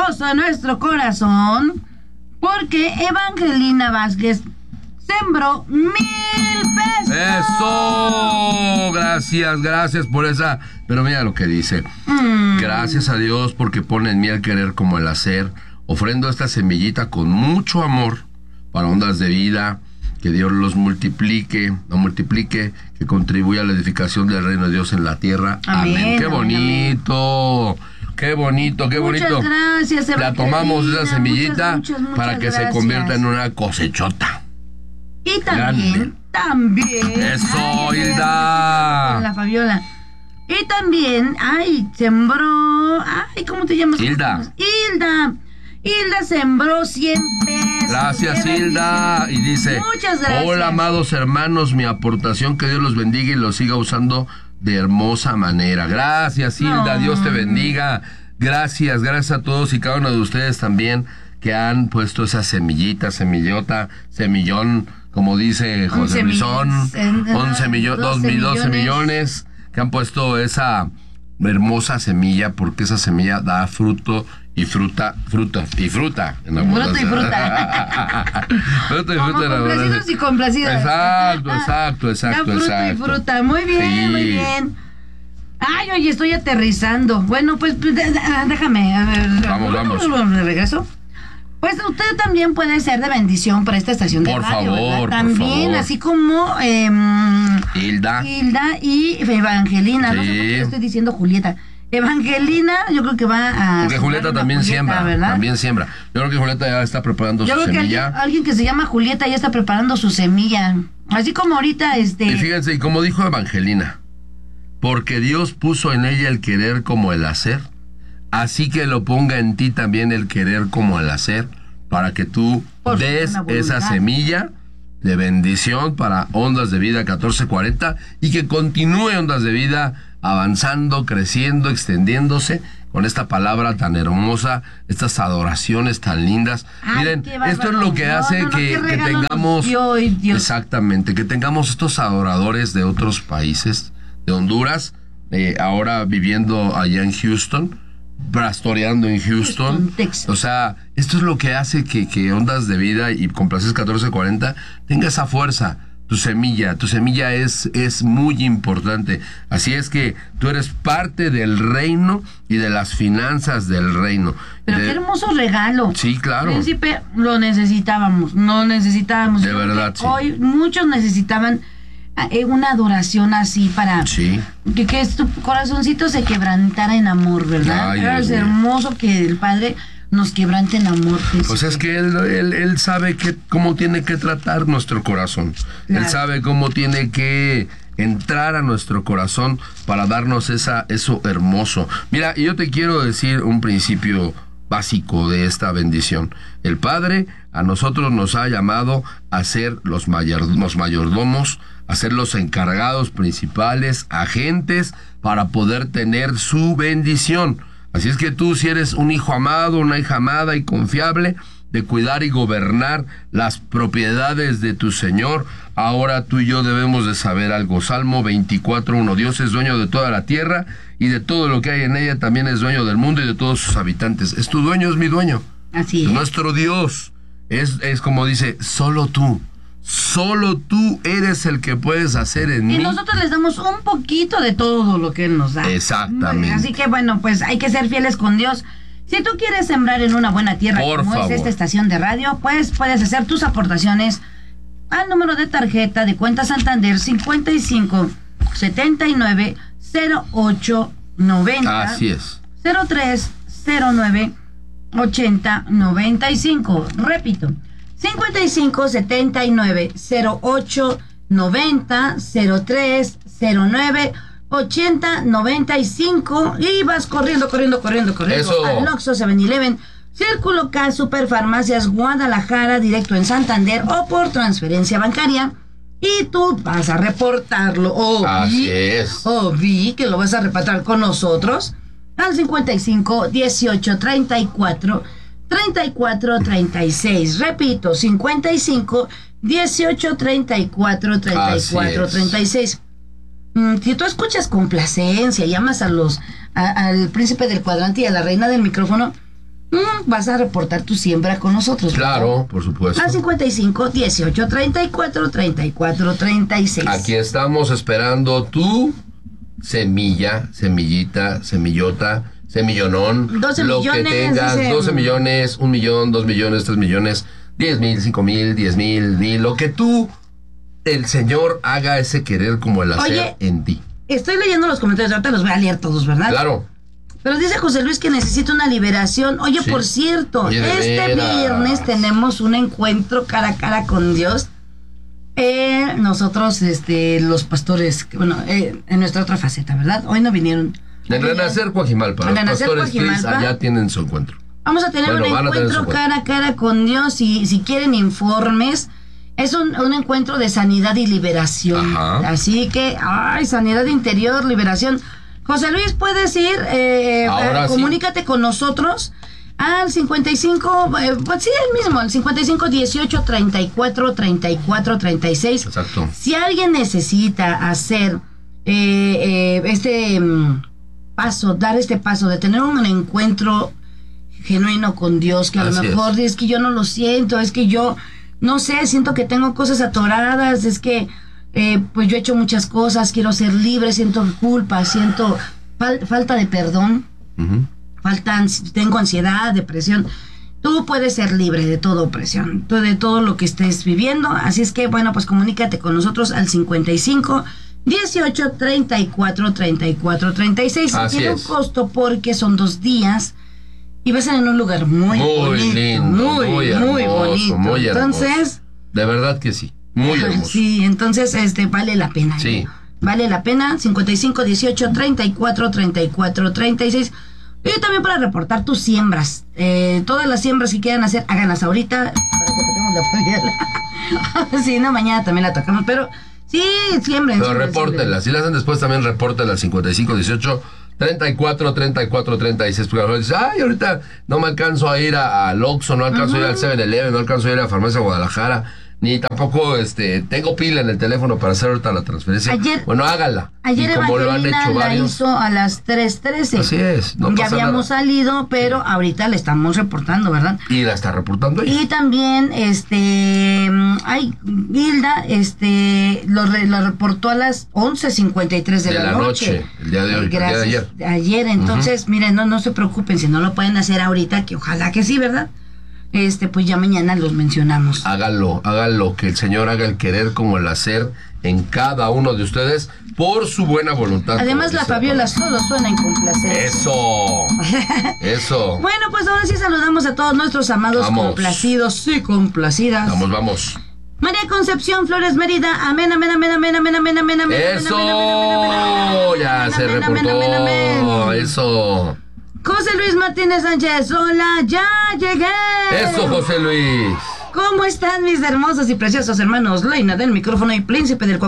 gozo en nuestro corazón, porque Evangelina Vázquez sembró 1,000 pesos. ¡Eso! Gracias por esa. Pero mira lo que dice. Gracias a Dios porque pone en mí el querer como el hacer. Ofrendo esta semillita con mucho amor para Ondas de Vida. Que Dios los multiplique, que contribuya a la edificación del reino de Dios en la tierra. Amén. ¡Qué bonito! Amén. Qué bonito. Muchas gracias, la tomamos esa semillita muchas para que gracias. Se convierta en una cosechota. Y también. Eso, Hilda. La Fabiola. Y también, sembró. ¿Cómo te llamas? Hilda sembró 100 pesos. Gracias, Hilda. Y dice: muchas gracias. Hola, amados hermanos, mi aportación, que Dios los bendiga y los siga usando de hermosa manera. Gracias, Hilda, Dios te bendiga. Gracias a todos y cada uno de ustedes también que han puesto esa semillita, semillón, como dice José Luisón, 12 millones que han puesto esa hermosa semilla, porque esa semilla da fruto y fruta. Fruta y fruta. Complacidos y complacidas. Exacto. Da fruta y fruta. Muy bien. Oye, estoy aterrizando. Bueno, pues déjame. A ver. Vamos. De regreso. Pues usted también puede ser de bendición para esta estación de radio, ¿verdad? También, así como Hilda y Evangelina. No sé por qué estoy diciendo Julieta. Evangelina, yo creo que va a... Porque Julieta también siembra, ¿verdad? Yo creo que Julieta ya está preparando su semilla. Alguien que se llama Julieta ya está preparando su semilla. Así como ahorita Y fíjense, y como dijo Evangelina, porque Dios puso en ella el querer como el hacer, así que lo ponga en ti también el querer como el hacer, para que tú des esa semilla de bendición para Ondas de Vida 1440 y que continúe Ondas de Vida avanzando, creciendo, extendiéndose con esta palabra tan hermosa, estas adoraciones tan lindas. Miren, esto es lo que hace que tengamos, exactamente, que tengamos estos adoradores de otros países, de Honduras, ahora viviendo allá en Houston, pastoreando en Houston, Texas. O sea, esto es lo que hace que Ondas de Vida y Complacencias 1440 tenga esa fuerza. Tu semilla es muy importante. Así es que tú eres parte del reino y de las finanzas del reino. Pero qué hermoso regalo. Sí, claro. Príncipe, lo necesitábamos. De verdad, sí. Hoy muchos necesitaban una adoración así para que tu corazoncito se quebrantara en amor, ¿verdad? Es hermoso que el Padre nos quebrante en amor. Pues es que él sabe cómo tiene que tratar nuestro corazón. Claro. Él sabe cómo tiene que entrar a nuestro corazón para darnos eso hermoso. Mira, y yo te quiero decir un principio básico de esta bendición. El Padre a nosotros nos ha llamado a ser los mayordomos, a ser los encargados principales, agentes, para poder tener su bendición. Así es que tú, si eres un hijo amado, una hija amada y confiable, de cuidar y gobernar las propiedades de tu Señor, ahora tú y yo debemos de saber algo. Salmo 24:1, Dios es dueño de toda la tierra y de todo lo que hay en ella, también es dueño del mundo y de todos sus habitantes. Es tu dueño, es mi dueño. Así es. Nuestro Dios es como dice, solo tú eres el que puedes hacer en mí. Y nosotros les damos un poquito de todo lo que Él nos da. Exactamente. Así que bueno, pues hay que ser fieles con Dios. Si tú quieres sembrar en una buena tierra, es esta estación de radio, pues puedes hacer tus aportaciones al número de tarjeta de cuenta Santander 55 79 08 90. Así es. 03 09 80 95. Repito, 55 79 08 90 03 09 80 95 y vas corriendo Eso. al Oxxo 7-Eleven, Círculo K, Superfarmacias Guadalajara, directo en Santander o por transferencia bancaria, y tú vas a reportarlo. Así es. O vi que lo vas a reportar con nosotros al 55 18 34 34 36. Repito, 55 18 34 34 36. Si tú escuchas complacencia, llamas al príncipe del cuadrante y a la reina del micrófono, vas a reportar tu siembra con nosotros. Claro, ¿verdad? por supuesto. Al 55 18 34 34 36. Aquí estamos esperando tu semilla, semillita, semillota, semillonón. 12 lo millones, que tengas, dice. 12 millones, 1 millón, 2 millones, 3 millones, 10,000, 5,000, 10,000, 1,000. Lo que tú, el Señor, haga ese querer como el hacer. Oye, en ti. Estoy leyendo los comentarios, ahorita los voy a leer todos, ¿verdad? Claro. Pero dice José Luis que necesita una liberación. Oye, Sí. por cierto, Oye, de este veras. viernes tenemos un encuentro cara a cara con Dios. Nosotros, los pastores, bueno, en nuestra otra faceta, ¿verdad? Hoy no vinieron. En Renacer Coajimalpa, En los Renacer pastores Flis Coajimalpa. allá tienen su encuentro. Vamos a tener Bueno, un van a tener encuentro su cara a cara con Dios y si quieren informes. Es un encuentro de sanidad y liberación. Ajá. Así que, sanidad interior, liberación. José Luis, puedes ir, Ahora sí. comunícate con nosotros al 55, pues sí, el mismo, el 55 18 34 34 36. Exacto. Si alguien necesita hacer paso, dar este paso de tener un encuentro genuino con Dios, que a lo Así mejor es que yo no lo siento, es que yo no sé, siento que tengo cosas atoradas, es que pues yo he hecho muchas cosas, quiero ser libre, siento culpa, siento falta de perdón, Ujú. tengo ansiedad, depresión. Tú puedes ser libre de toda opresión, de todo lo que estés viviendo. Así es que, bueno, pues comunícate con nosotros al 55 18 34 34 36. Así Tiene un es. costo porque son 2 días y vas a ser en un lugar muy bonito, lindo, muy hermoso, bonito. muy hermoso. Entonces, De verdad que sí, muy hermoso. sí, entonces vale la pena. Sí. Vale la pena. 55 18 34 34 36. Y también para reportar tus siembras. Todas las siembras que quieran hacer, háganlas ahorita para que toquemos la Fabiola. Sí, no, mañana también la tocamos, pero sí, siembren. Pero siembren, repórtenla, si la hacen después también repórtenla al 55 18 34 34 36. Porque a lo mejor dices, ay, ahorita no me alcanzo a ir al Oxxo, no alcanzo a ir al 7-Eleven, no alcanzo a ir a la Farmacia Guadalajara, ni tampoco tengo pila en el teléfono para hacer ahorita la transferencia. Bueno, hágala. Ayer y como lo han Evangelina hecho la varios. hizo a las 3:13. Así es, no ya pasa habíamos nada. salido, pero ahorita le estamos reportando, ¿verdad? Y la está reportando ella. Y también, Hilda, lo reportó a las 11:53 de la noche. El día de hoy, Gracias. el día de ayer. Ayer, entonces, miren, no se preocupen, si no lo pueden hacer ahorita, que ojalá que sí, ¿verdad? Pues ya mañana los mencionamos. Hágalo, que el Señor haga el querer como el hacer en cada uno de ustedes por su buena voluntad. Además, como la dice Fabiola palabra. solo suena en complacencia. Eso. Bueno, pues ahora sí saludamos a todos nuestros amados Vamos. complacidos y complacidas. Vamos. María Concepción Flores Mérida, amén, amén, amén, amén, amén, amén, amén, amén. Eso. Ya se reportó. Eso. José Luis Martínez Sánchez, hola, ya llegué. Eso, José Luis. ¿Cómo están mis hermosos y preciosos hermanos? Leina del micrófono y príncipe del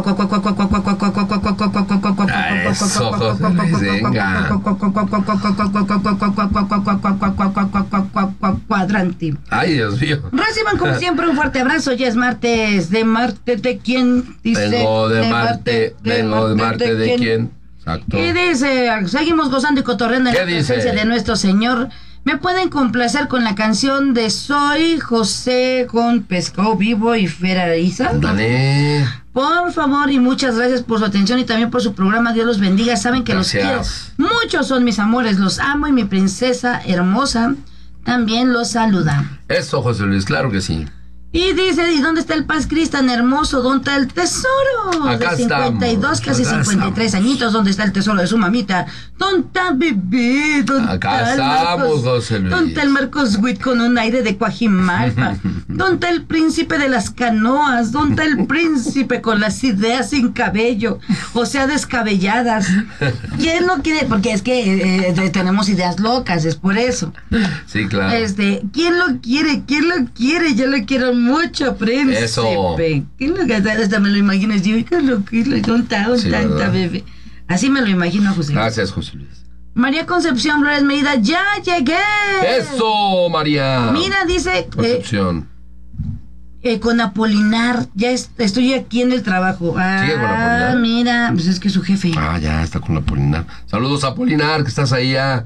cuadrante. Ay, Dios mío. Reciban como siempre un fuerte abrazo. Ya es martes. ¿De Marte de quién? Dice. Vengo de Marte. ¿De quién? Exacto. Y dice, seguimos gozando y cotorreando en ¿Qué la presencia dice? de nuestro Señor. ¿Me pueden complacer con la canción de Soy José con Pescado Vivo y Ferariza? Dale. Por favor, y muchas gracias por su atención y también por su programa. Dios los bendiga. Saben que los Gracias. quiero. Muchos son mis amores, los amo y mi princesa hermosa también los saluda. Eso, José Luis, claro que sí. Y dice, ¿y dónde está el Paz Cris tan hermoso? ¿Dónde está el tesoro? Acá de 52, estamos, casi acá 53 estamos. añitos. ¿Dónde está el tesoro de su mamita? ¿Dónde está bebé? ¿Dónde Acá está el estamos, José Luis. ¿Dónde está el Marcos Witt con un aire de Coajimalpa? ¿Dónde está el príncipe de las canoas? ¿Dónde está el príncipe con las ideas sin cabello? O sea, descabelladas. ¿Quién lo quiere? Porque es que tenemos ideas locas, es por eso. Sí, claro. ¿Quién lo quiere? ¿Quién lo quiere? Yo lo quiero mucho, príncipe. Eso. ¿Quién lo quiere? Hasta me lo imagino así, oiga, lo quiero, Sí, tanta ¿verdad? bebé. Así me lo imagino, José. Gracias, José Luis. María Concepción Flores Medida, ya llegué. Eso, María. Mira, dice Concepción. con Apolinar, ya estoy aquí en el trabajo. ¿Sigue con Apolinar? Mira, pues es que su jefe. Ya está con Apolinar. Saludos, Apolinar, que estás ahí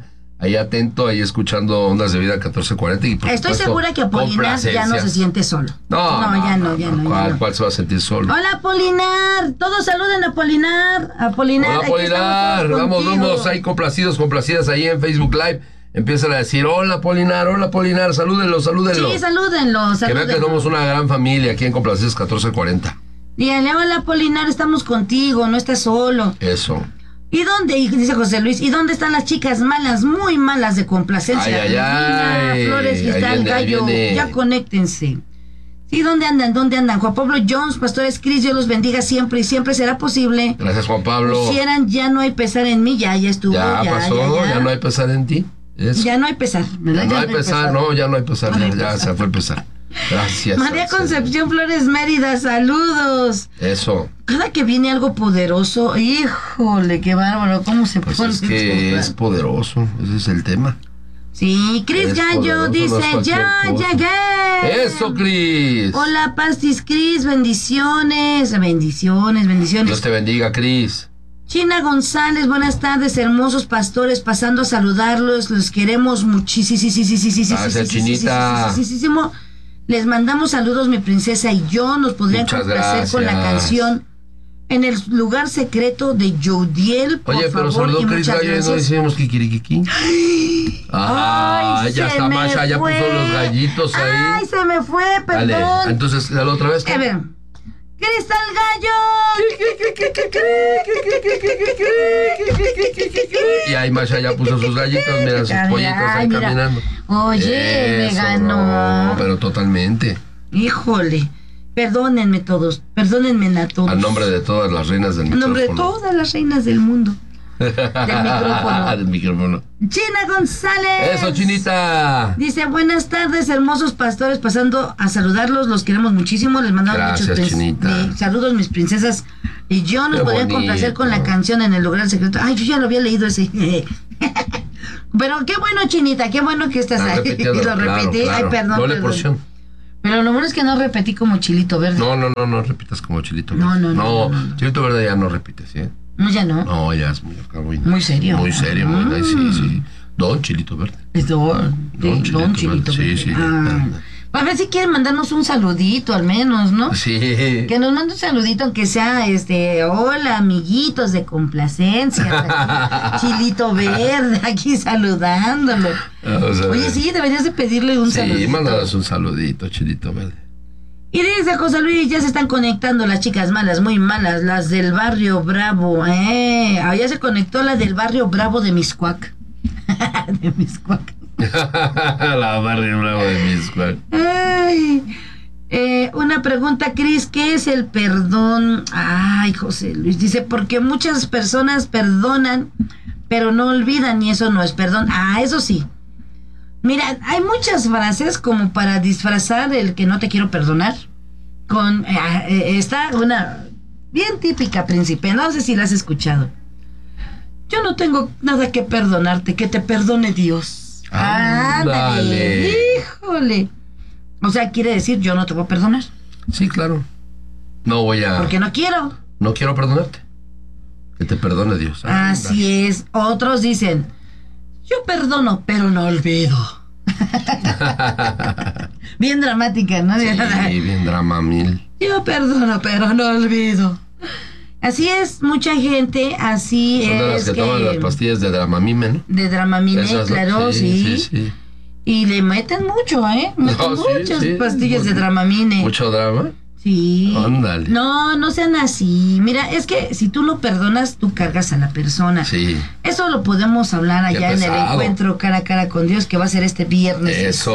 ahí atento, ahí escuchando Ondas de Vida 1440. Y por Estoy supuesto, segura que Apolinar ya no se siente solo. ¿Cuál se va a sentir solo? Hola, Apolinar. Todos saluden a Apolinar. Hola, Apolinar. Vamos, hay complacidas ahí en Facebook Live. Empiezan a decir, hola, Apolinar, salúdenlo. Sí, salúdenlo. Que vean que somos una gran familia aquí en Complacidos 1440. Díganle, hola, Apolinar, estamos contigo, no estás solo. Eso. ¿Y dónde? Dice José Luis, ¿y dónde están las chicas malas, muy malas de complacencia? Ay. Flores, Cristal, Gallo, ya conéctense. Sí, ¿dónde andan? Juan Pablo Jones, Pastores Cris, Dios los bendiga siempre y siempre será posible. Gracias, Juan Pablo. Quisieran, ya no hay pesar en mí, ya estuvo. Ya pasó, ya no hay pesar en ti. Eso. Ya no hay pesar, ¿verdad? Ya no hay pesar, ya se fue el pesar. Gracias. María Concepción Flores Mérida, saludos. Eso. Cada que viene algo poderoso, híjole, qué bárbaro, ¿cómo se pues pone? Es que es poderoso, ese es el tema. Sí, Cris Gallo dice, ya llegué. Eso, Cris. Hola, Pastis Cris, bendiciones. Dios te bendiga, Cris. China González, buenas tardes, hermosos pastores, pasando a saludarlos, los queremos muchísimo. Gracias, Chinita. Les mandamos saludos, mi princesa y yo, nos podrían complacer con la canción En el lugar secreto de Jodiel, por Oye, pero favor, saludó Cris Gallo y no decimos kikirikiki. Ya está Masha, ya puso los gallitos ahí. Ay, se me fue, perdón. Dale, entonces, dale otra vez. A ver. ¡Cristal Gallo! Y ahí Masha ya puso sus gallitos, mira sus pollitos ahí caminando. Oye, me ganó. No, pero totalmente. Híjole, perdónenme todos, perdónenme a todos. Al nombre de todas las reinas del micrófono. Al nombre de todas las reinas del mundo. Del micrófono. China González. Eso, Chinita. Dice, buenas tardes, hermosos pastores, pasando a saludarlos, los queremos muchísimo, les mandamos muchos saludos, mis princesas. Y yo nos podrían complacer con la canción En el lugar secreto. Ay, yo ya lo había leído ese. Pero qué bueno, Chinita, qué bueno que estás ahí. Lo repetí. Ay, perdón. Doble porción. Pero lo bueno es que no repetí como Chilito Verde. No repitas como Chilito Verde. No, Chilito Verde ya no repites, ¿eh? No, ya no. No, ya es muy serio. Muy serio, muy nice, sí. Don Chilito Verde. Es Don Chilito Verde. Sí. A ver si quieren mandarnos un saludito al menos, ¿no? Sí. Que nos mande un saludito, aunque sea, hola, amiguitos de complacencia. Chilito Verde, aquí saludándolo. Oye, sí, deberías de pedirle un saludito. Sí, mándanos un saludito, Chilito Verde. Y dice José Luis, ya se están conectando las chicas malas, muy malas, las del barrio Bravo. Ya se conectó la del barrio Bravo de Miscuac. De Miscuac. La barrio Bravo de Miscuac. Una pregunta, Cris, ¿qué es el perdón? Ay, José Luis, dice, porque muchas personas perdonan, pero no olvidan y eso no es perdón. Eso sí. Mira, hay muchas frases como para disfrazar el que no te quiero perdonar. Está una bien típica, príncipe, no sé si la has escuchado. Yo no tengo nada que perdonarte, que te perdone Dios. Ándale. Híjole. O sea, quiere decir, yo no te voy a perdonar. Sí, claro. No voy a... Porque no quiero. No quiero perdonarte. Que te perdone Dios. Así es. Otros dicen, yo perdono, pero no olvido. Bien dramática, ¿no? Sí, bien drama mil. Yo perdono, pero no olvido. Así es, mucha gente, así son es. De las que toman las pastillas de Dramamine, ¿no? De Dramamine, esas, claro, ¿no? Sí. Y le meten mucho, muchas pastillas de Dramamine. ¿Mucho drama? Sí. Ándale. No sean así. Mira, es que si tú no perdonas, tú cargas a la persona. Sí. Eso lo podemos hablar allá en el encuentro cara a cara con Dios, que va a ser este viernes. Eso.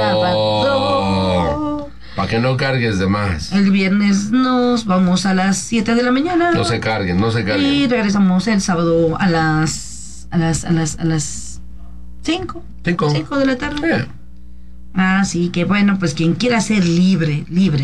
Para que no cargues de más. El viernes nos vamos a las 7 de la mañana. No se carguen. Y regresamos el sábado a las 5. 5 de la tarde. Sí, que bueno, pues quien quiera ser libre.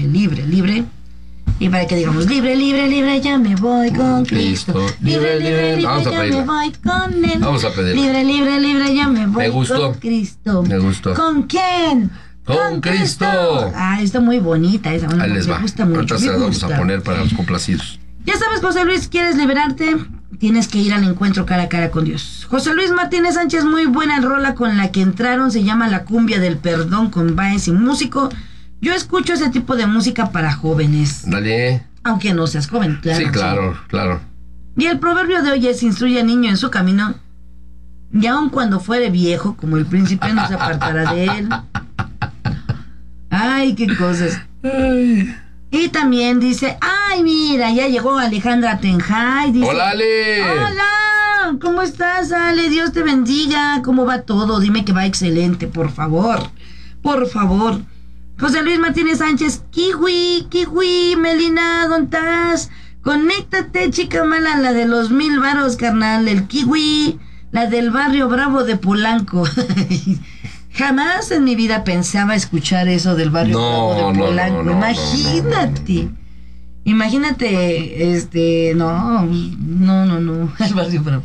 Y para que digamos, libre, ya me voy con Cristo. Libre, vamos ya me voy con Él. Vamos a pedir. Libre, ya me voy con Cristo. Me gustó. ¿Con quién? ¡Con Cristo! Está muy bonita esa. Ahí les va. Me gusta mucho. Ahorita se la vamos a poner para los complacidos. Ya sabes, José Luis, ¿quieres liberarte? Tienes que ir al encuentro cara a cara con Dios. José Luis Martínez Sánchez, muy buena rola con la que entraron, se llama La Cumbia del Perdón con Baez y Músico. Yo escucho ese tipo de música para jóvenes. Dale. Aunque no seas joven, claro. Sí, claro, claro. Y el proverbio de hoy es: instruye al niño en su camino, y aun cuando fuere viejo, como el príncipe, no se apartará de él. Ay, qué cosas. Ay. Y también dice, ay, mira, ya llegó Alejandra Tenjay. Dice, ¡Hola, Ale! Hola, ¿cómo estás, Ale? Dios te bendiga. ¿Cómo va todo? Dime que va excelente, por favor. Por favor. José Luis Martínez Sánchez, Kiwi, Melina, ¿dónde estás? Conéctate, chica mala, la de los 1000 varos, carnal, el Kiwi, la del barrio Bravo de Polanco. Jamás en mi vida pensaba escuchar eso del barrio Bravo de Polanco. Imagínate. Imagínate, no, el barrio Bravo.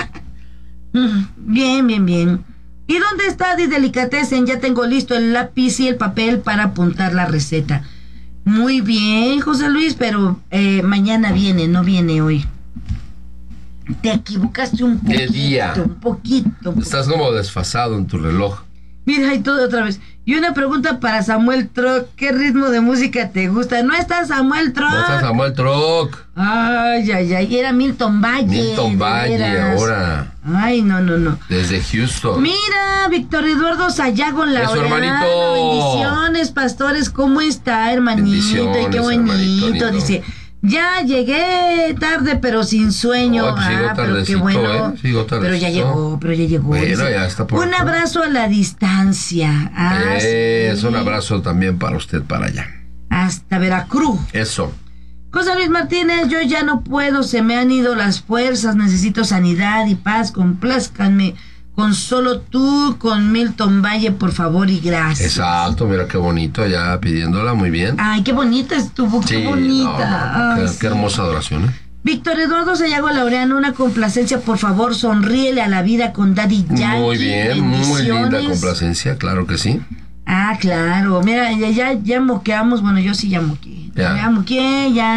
Bien. ¿Y dónde está Di Delicatessen? Ya tengo listo el lápiz y el papel para apuntar la receta. Muy bien, José Luis, pero mañana viene, no viene hoy. Te equivocaste un poquito. ¿Qué día? Un poquito. Estás como desfasado en tu reloj. Mira, y todo otra vez. Y una pregunta para Samuel Troc. ¿Qué ritmo de música te gusta? ¿No está Samuel Troc? No está Samuel Troc. Ay, era Milton Valle. Milton Valle, ahora. Ay, no. Desde Houston. Mira, Víctor Eduardo Sayago Laureano. Eso, hermanito. Bendiciones, pastores. ¿Cómo está, hermanito? Bendiciones, Y qué bonito. hermanito. Dice, ya llegué tarde, pero sin sueño. Pues sigo pero qué tardecito, bueno. Sigo tardecito. Pero ya llegó. Bueno, Dice, ya está por un acá. abrazo a la distancia. Es Sí. un abrazo también para usted, para allá. Hasta Veracruz. Eso. José Luis Martínez, yo ya no puedo, se me han ido las fuerzas, necesito sanidad y paz, complázcanme con solo tú, con Milton Valle, por favor y gracias. Exacto, mira qué bonito, ya pidiéndola, muy bien. Ay, qué bonita estuvo, Sí, qué bonita. Ay, qué hermosa adoración, ¿eh? Víctor Eduardo Sayago Laureano, una complacencia, por favor, sonríele a la vida con Daddy Yankee. Muy bien, muy linda Bendiciones. complacencia, claro que sí. Ah, claro, mira, ya moqueamos, bueno, yo sí ya moqueé. Ya. Ya moqueé, ya.